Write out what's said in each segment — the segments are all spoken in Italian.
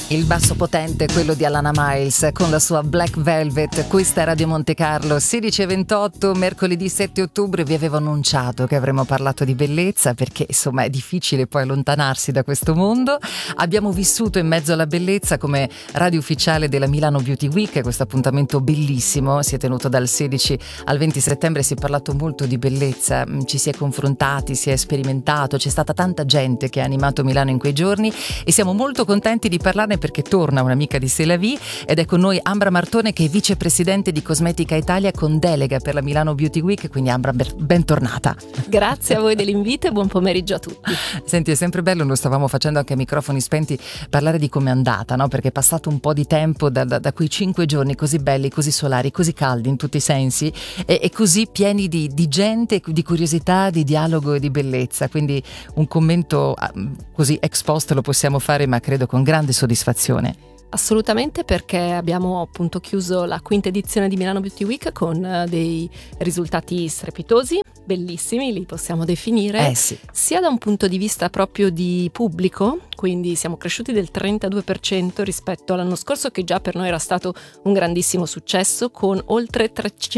Il basso potente è quello di Alana Miles con la sua Black Velvet. Questa è Radio Monte Carlo, 16:28, mercoledì 7 ottobre. Vi avevo annunciato che avremmo parlato di bellezza perché insomma è difficile poi allontanarsi da questo mondo. Abbiamo vissuto in mezzo alla bellezza come radio ufficiale della Milano Beauty Week. Questo appuntamento bellissimo si è tenuto dal 16 al 20 settembre. Si è parlato molto di bellezza, ci si è confrontati, si è sperimentato, c'è stata tanta gente che ha animato Milano in quei giorni e siamo molto contenti di parlarne perché torna un'amica di C'est la Vie ed è con noi Ambra Martone, che è vicepresidente di Cosmetica Italia con delega per la Milano Beauty Week. Quindi Ambra, bentornata. Grazie a voi dell'invito e buon pomeriggio a tutti. Senti, è sempre bello, lo stavamo facendo anche a microfoni spenti, parlare di com'è andata, no? Perché è passato un po' di tempo da quei 5 giorni così belli, così solari, così caldi in tutti i sensi e così pieni di gente, di curiosità, di dialogo e di bellezza. Quindi un commento così ex post lo possiamo fare, ma credo con grande soddisfazione. Assolutamente, perché abbiamo appunto chiuso la quinta edizione di Milano Beauty Week con dei risultati strepitosi, bellissimi, li possiamo definire, sì. Sia da un punto di vista proprio di pubblico, quindi siamo cresciuti del 32% rispetto all'anno scorso, che già per noi era stato un grandissimo successo, con oltre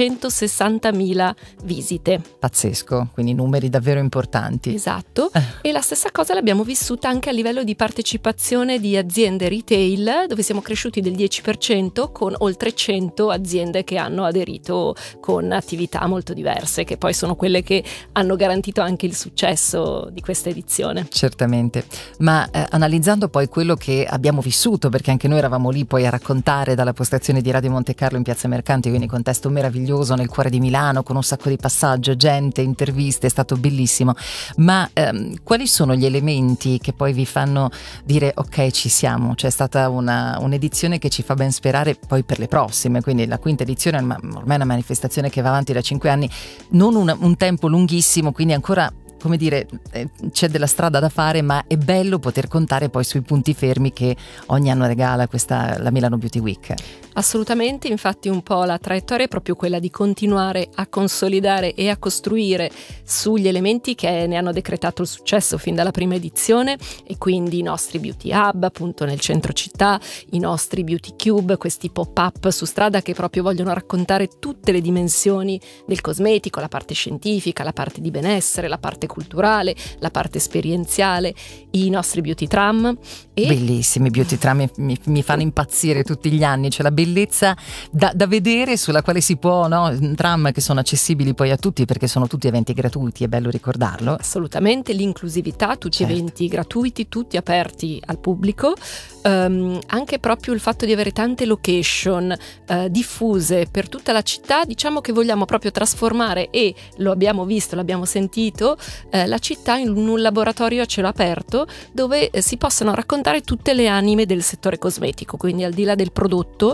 360.000 visite. Pazzesco, quindi numeri davvero importanti. Esatto, e la stessa cosa l'abbiamo vissuta anche a livello di partecipazione di aziende retail, dove siamo cresciuti del 10% con oltre 100 aziende che hanno aderito con attività molto diverse, che poi sono quelle che hanno garantito anche il successo di questa edizione. Certamente, ma analizzando poi quello che abbiamo vissuto, perché anche noi eravamo lì poi a raccontare dalla postazione di Radio Monte Carlo in Piazza Mercanti, quindi contesto meraviglioso nel cuore di Milano, con un sacco di passaggio, gente, interviste, è stato bellissimo. Ma quali sono gli elementi che poi vi fanno dire ok, ci siamo? C'è stata un'edizione che ci fa ben sperare poi per le prossime, quindi la quinta edizione ormai è una manifestazione che va avanti da 5 anni, non un tempo lunghissimo, quindi ancora, come dire, c'è della strada da fare, ma è bello poter contare poi sui punti fermi che ogni anno regala la Milano Beauty Week. Assolutamente, infatti un po' la traiettoria è proprio quella di continuare a consolidare e a costruire sugli elementi che ne hanno decretato il successo fin dalla prima edizione, e quindi i nostri beauty hub appunto nel centro città, i nostri beauty cube, questi pop-up su strada che proprio vogliono raccontare tutte le dimensioni del cosmetico, la parte scientifica, la parte di benessere, la parte culturale, la parte esperienziale, i nostri beauty tram. Bellissimi beauty tram, mi fanno impazzire tutti gli anni, c'è la bellezza da vedere, sulla quale si può, no? Tram che sono accessibili poi a tutti, perché sono tutti eventi gratuiti, è bello ricordarlo. Assolutamente, l'inclusività, tutti certo. Eventi gratuiti, tutti aperti al pubblico, anche proprio il fatto di avere tante location diffuse per tutta la città. Diciamo che vogliamo proprio trasformare, e lo abbiamo visto, l'abbiamo sentito, la città in un laboratorio a cielo aperto dove si possano raccontare tutte le anime del settore cosmetico, quindi al di là del prodotto,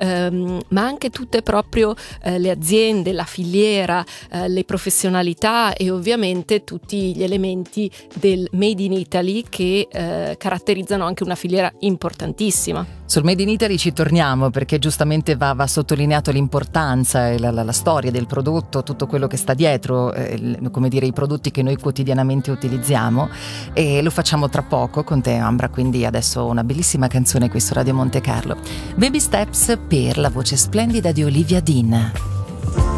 ma anche tutte proprio le aziende, la filiera, le professionalità e ovviamente tutti gli elementi del Made in Italy che caratterizzano anche una filiera importantissima. Sul Made in Italy ci torniamo, perché giustamente va sottolineato l'importanza e la storia del prodotto, tutto quello che sta dietro, come dire, i prodotti che noi quotidianamente utilizziamo, e lo facciamo tra poco con te, Ambra. Quindi adesso una bellissima canzone qui su Radio Monte Carlo, Baby Steps, per la voce splendida di Olivia Dean.